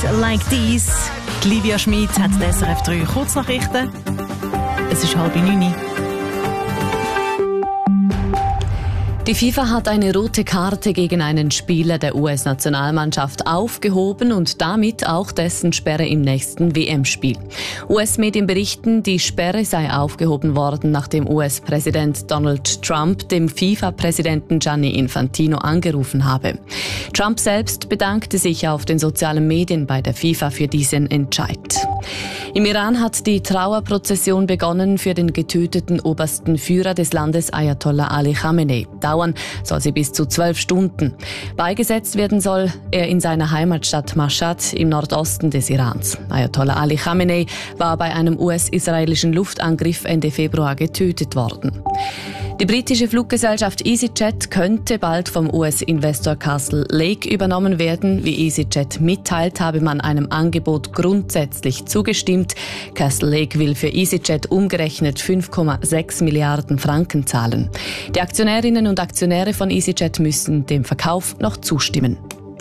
Like These. Die Livia Schmid hat die SRF 3 Kurznachrichten. Es ist 8:30. Die FIFA hat eine rote Karte gegen einen Spieler der US-Nationalmannschaft aufgehoben und damit auch dessen Sperre im nächsten WM-Spiel. US-Medien berichten, die Sperre sei aufgehoben worden, nachdem US-Präsident Donald Trump dem FIFA-Präsidenten Gianni Infantino angerufen habe. Trump selbst bedankte sich auf den sozialen Medien bei der FIFA für diesen Entscheid. Im Iran hat die Trauerprozession begonnen für den getöteten obersten Führer des Landes Ayatollah Ali Khamenei. Dauern soll sie bis zu 12 Stunden. Beigesetzt werden soll er in seiner Heimatstadt Mashhad im Nordosten des Irans. Ayatollah Ali Khamenei war bei einem US-israelischen Luftangriff Ende Februar getötet worden. Die britische Fluggesellschaft EasyJet könnte bald vom US-Investor Castle Lake übernommen werden. Wie EasyJet mitteilt, habe man einem Angebot grundsätzlich zugestimmt. Castle Lake will für EasyJet umgerechnet 5,6 Milliarden Franken zahlen. Die Aktionärinnen und Aktionäre von EasyJet müssen dem Verkauf noch zustimmen.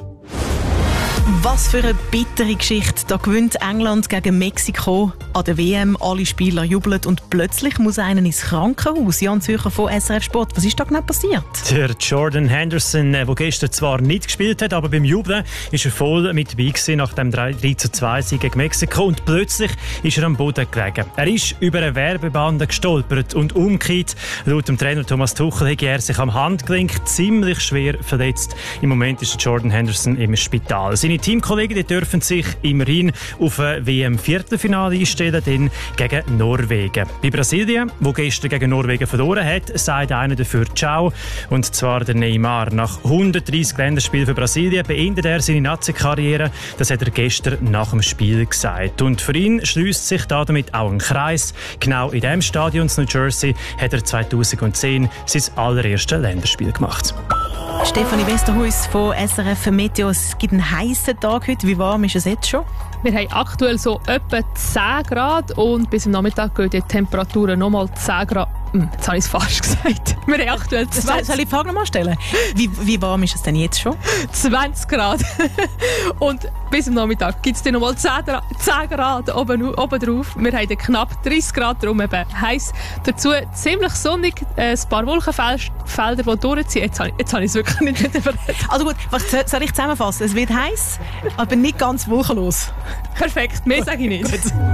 Was für eine bittere Geschichte. Da gewinnt England gegen Mexiko an der WM. Alle Spieler jubeln und plötzlich muss einer ins Krankenhaus. Jan Zürcher von SRF Sport. Was ist da genau passiert? Der Jordan Henderson, der gestern zwar nicht gespielt hat, aber beim Jubeln ist er voll mit dabei gewesen nach dem 3:2-Sieg gegen Mexiko und plötzlich ist er am Boden gelegen. Er ist über eine Werbebande gestolpert und umgekehrt. Laut dem Trainer Thomas Tuchel hat er sich am Handgelenk ziemlich schwer verletzt. Im Moment ist Jordan Henderson im Spital. Seine Teamkollegen die dürfen sich immerhin auf ein WM-Viertelfinale einstellen, dann gegen Norwegen. Bei Brasilien, wo gestern gegen Norwegen verloren hat, sagt einer dafür Ciao. Und zwar der Neymar. Nach 130 Länderspielen für Brasilien beendet er seine Nazi-Karriere. Das hat er gestern nach dem Spiel gesagt. Und für ihn schließt sich damit auch ein Kreis. Genau in diesem Stadion in New Jersey hat er 2010 sein allererstes Länderspiel gemacht. Stefanie Westerhuis von SRF Meteo. Es gibt einen heißen Tag heute. Wie warm ist es jetzt schon? Wir haben aktuell so etwa 10 Grad und bis am Nachmittag gehen die Temperaturen nochmal 10 Grad. Jetzt habe ich es falsch gesagt. Wir haben aktuell 20. Soll ich die Frage nochmal stellen? Wie warm ist es denn jetzt schon? 20 Grad. Und bis am Nachmittag gibt es dann nochmal 10 Grad oben drauf. Wir haben dann knapp 30 Grad, darum eben heiß. Dazu ziemlich sonnig, ein paar Wolkenfelder, die durchziehen. Jetzt habe ich es wirklich nicht mehr bereit. Also gut, was soll ich zusammenfassen? Es wird heiß, aber nicht ganz wolkenlos. Perfekt, mehr sage ich nicht.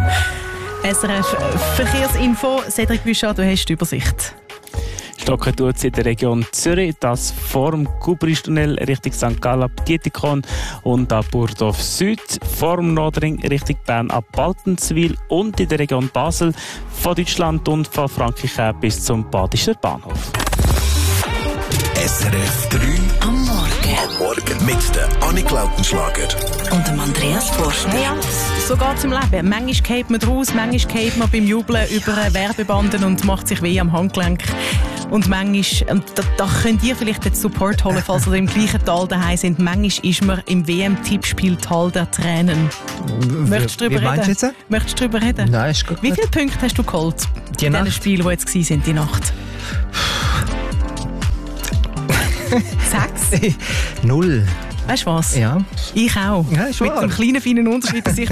SRF Verkehrsinfo. Cedric Büchard, du hast die Übersicht. Stocken tut es in der Region Zürich, das vor dem Kubristunnel Richtung St. Gallen ab Dietikon und ab Burdorf Süd, vor dem Nordring Richtung Bern ab Baltenswil und in der Region Basel von Deutschland und von Frankreich bis zum Badischer Bahnhof. SRF 3 am Morgen. Am Morgen mit der Annik Lautenschlager Und dem Andreas Forster. Ja, so geht es im Leben. Manchmal geht man draus, manchmal geht man beim Jubeln über Werbebanden und macht sich weh am Handgelenk. Und manchmal, da könnt ihr vielleicht den Support holen, falls ihr im gleichen Tal daheim sind. Manchmal ist man im WM-Tippspiel-Tal der Tränen. Möchtest du darüber reden? Nein, ist gut. Wie viele Punkte hast du geholt? Die Nacht? In den Spielen, die jetzt waren, die Nacht? 6? 0. Weißt du was? Ja. Ich auch. Ja, ist mit wahr. einem kleinen, feinen Unterschied, dass ich